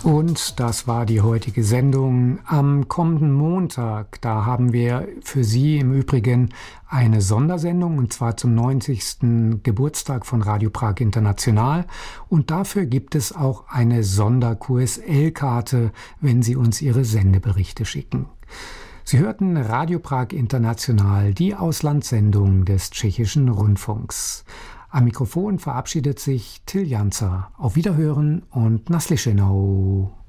Und das war die heutige Sendung. Am kommenden Montag, da haben wir für Sie im Übrigen eine Sondersendung, und zwar zum 90. Geburtstag von Radio Prag International. Und dafür gibt es auch eine Sonder-QSL-Karte, wenn Sie uns Ihre Sendeberichte schicken. Sie hörten Radio Prag International, die Auslandssendung des tschechischen Rundfunks. Am Mikrofon verabschiedet sich Till Janzer. Auf Wiederhören und naslyšenou.